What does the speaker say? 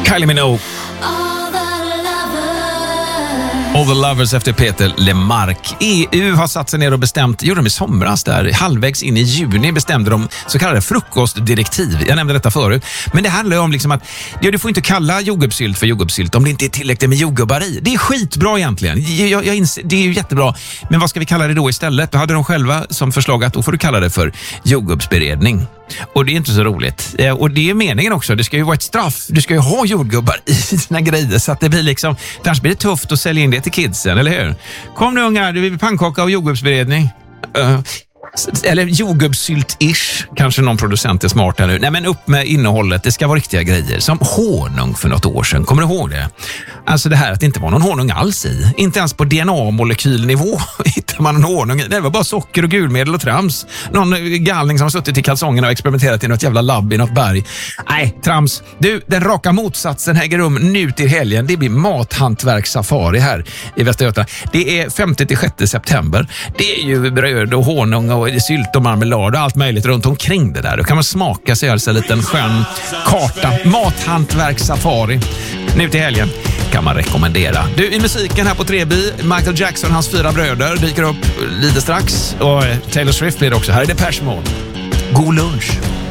Kylie Minogue. All the Lovers efter Peter Lemark. EU har satt sig ner och bestämt, gjorde de i somras där, halvvägs in i juni bestämde de så kallade frukostdirektiv. Jag nämnde detta förut. Men det handlar ju om liksom att du får inte kalla jordgubbssylt för jordgubbssylt om det inte är tillräckligt med jordgubbar i. Det är skitbra egentligen. Jag inser, det är ju jättebra. Men vad ska vi kalla det då istället? Då hade de själva som förslag att då får du kalla det för jordgubbsberedning. Och det är inte så roligt. Och det är meningen också. Det ska ju vara ett straff. Du ska ju ha jordgubbar i sina grejer så att det blir liksom, annars blir det tufft att sälja in det till kidsen, eller hur? Kom nu ungar, det blir pannkaka och jordgubbsberedning. Eller jordgubbssylt-ish. Kanske någon producent är smart här nu. Nej, men upp med innehållet. Det ska vara riktiga grejer. Som honung för något år sedan. Kommer du ihåg det? Alltså det här att det inte var någon honung alls i. Inte ens på DNA-molekylnivå hittar man en honung. Det var bara socker och gulmedel och trams. Någon galning som har suttit i kalsongerna och experimenterat i något jävla labb i något berg. Nej, trams. Du, den raka motsatsen äger rum nu till helgen. Det blir mathantverkssafari här i Västra Götaland. Det är 5-6 september. Det är ju bröd och honung och sylt och marmelad och allt möjligt runt omkring det där. Då kan man smaka sig alltså en liten skön karta. Mathantverkssafari. Nu till helgen kan man rekommendera. Du, i musiken här på 3B, Michael Jackson, hans 4 bröder dyker upp lite strax. Och Taylor Swift blir det också. Här är Depeche Mode. God lunch.